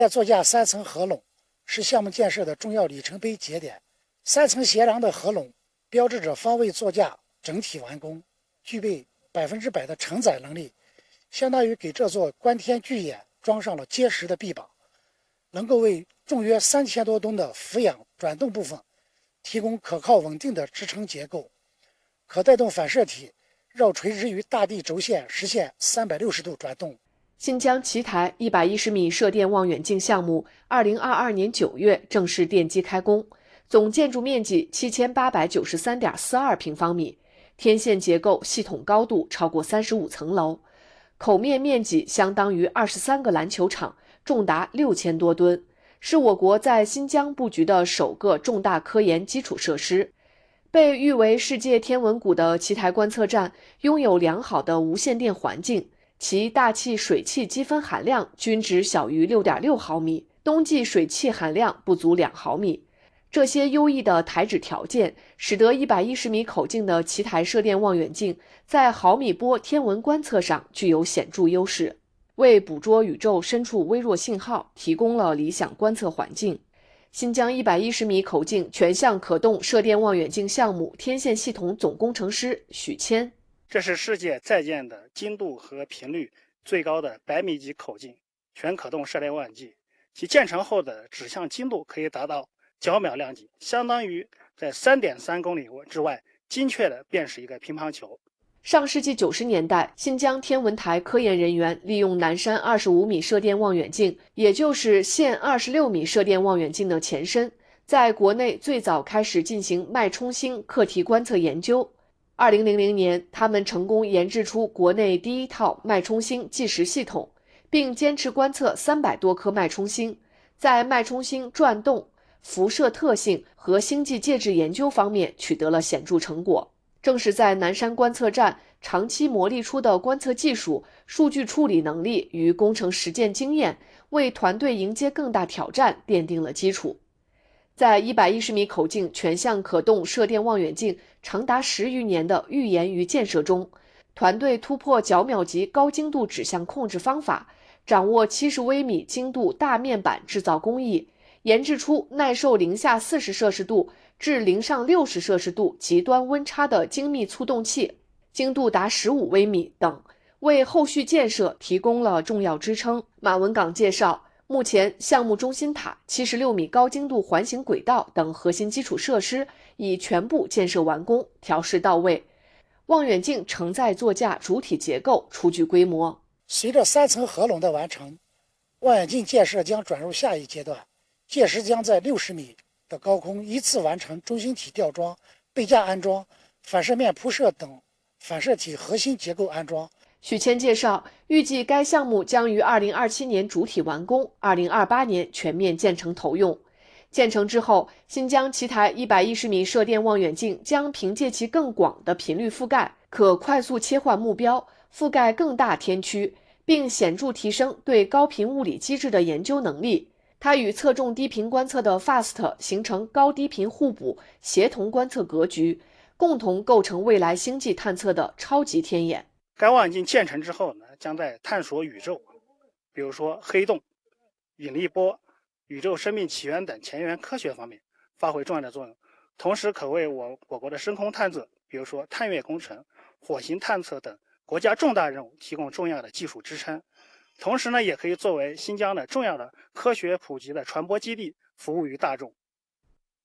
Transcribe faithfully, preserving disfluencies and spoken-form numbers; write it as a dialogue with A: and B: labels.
A: 座架三层合拢是项目建设的重要里程碑节点。三层斜廊的合拢标志着方位座架整体完工，具备百分之百的承载能力，相当于给这座观天巨眼装上了结实的臂膀，能够为重约三千多吨的俯仰转动部分提供可靠稳定的支撑结构。可带动反射体绕垂直于大地轴线，实现三百六十度转动。
B: 新疆奇台一百一十米射电望远镜项目，二零二二年九月正式奠基开工，总建筑面积七千八百九十三点四二平方米，天线结构系统高度超过三十五层楼，口面面积相当于二十三个篮球场，重达六千多吨，是我国在新疆布局的首个重大科研基础设施。被誉为世界天文谷的奇台观测站拥有良好的无线电环境，其大气水汽积分含量均值小于 六点六毫米，冬季水汽含量不足两毫米。这些优异的台址条件，使得一百一十米口径的奇台射电望远镜在毫米波天文观测上具有显著优势，为捕捉宇宙深处微弱信号提供了理想观测环境。新疆一百一十米口径全向可动射电望远镜项目天线系统总工程师许谦：
C: 这是世界在建的精度和频率最高的百米级口径全可动射电望远镜，其建成后的指向精度可以达到角秒量级，相当于在 三点三公里之外精确地辨识一个乒乓球。
B: 上世纪九十年代，新疆天文台科研人员利用南山二十五米射电望远镜，也就是现二十六米射电望远镜的前身，在国内最早开始进行脉冲星课题观测研究。二零零零年，他们成功研制出国内第一套脉冲星计时系统，并坚持观测三百多颗脉冲星，在脉冲星转动、辐射特性和星际介质研究方面取得了显著成果。正是在南山观测站长期磨砺出的观测技术、数据处理能力与工程实践经验，为团队迎接更大挑战奠定了基础。在一百一十米口径全向可动射电望远镜长达十余年的预研与建设中，团队突破角秒级高精度指向控制方法，掌握七十微米精度大面板制造工艺，研制出耐受零下四十摄氏度至零上六十摄氏度极端温差的精密促动器，精度达十五微米等，为后续建设提供了重要支撑。马文岗介绍，目前项目中心塔、七十六米高精度环形轨道等核心基础设施已全部建设完工，调试到位，望远镜承载座架主体结构初具规模。
A: 随着三层合拢的完成，望远镜建设将转入下一阶段，届时将在六十米的高空依次完成中心体吊装、背架安装、反射面铺设等反射体核心结构安装。
B: 许谦介绍，预计该项目将于二零二七年主体完工，二零二八年全面建成投用。建成之后，新疆奇台一百一十米射电望远镜将凭借其更广的频率覆盖，可快速切换目标，覆盖更大天区，并显著提升对高频物理机制的研究能力。它与侧重低频观测的 F A S T 形成高低频互补、协同观测格局，共同构成未来星际探测的超级天眼。
C: 该望远镜建成之后呢，将在探索宇宙，比如说黑洞、引力波、宇宙生命起源等前沿科学方面发挥重要的作用，同时可为我我国的深空探测，比如说探月工程、火星探测等国家重大任务提供重要的技术支撑。同时呢，也可以作为新疆的重要的科学普及的传播基地，服务于大众。